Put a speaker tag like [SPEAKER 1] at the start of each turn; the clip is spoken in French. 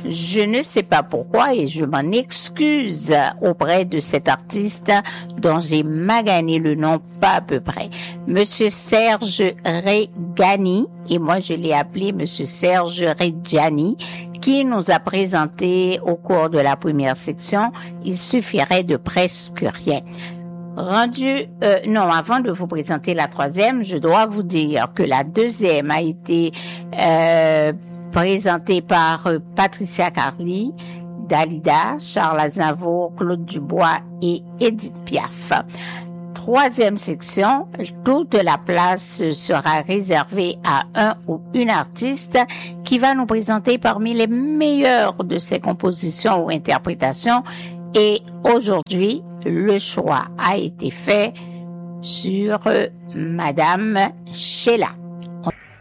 [SPEAKER 1] je ne sais pas pourquoi et je m'en excuse auprès de cet artiste dont j'ai magané le nom pas à peu près. Monsieur Serge Reggiani, et moi je l'ai appelé Monsieur Serge Reggiani, qui nous a présenté au cours de la première section, il suffirait de presque rien. Avant de vous présenter la troisième, je dois vous dire que la deuxième a été présentée par Patricia Carly, Dalida, Charles Aznavour, Claude Dubois et Edith Piaf. Troisième section, toute la place sera réservée à un ou une artiste qui va nous présenter parmi les meilleures de ses compositions ou interprétations. Et aujourd'hui, le choix a été fait sur Madame Sheila.